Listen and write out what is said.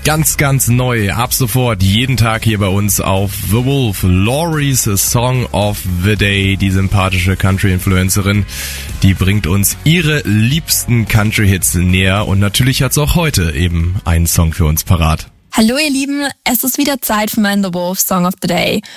Ganz, ganz neu, ab sofort, jeden Tag hier bei uns auf The Wolf. Laurie's Song of the Day, die sympathische Country-Influencerin, die bringt uns ihre liebsten Country-Hits näher und natürlich hat sie auch heute eben einen Song für uns parat. Hallo ihr Lieben, es ist wieder Zeit für meinen The Wolf Song of the Day.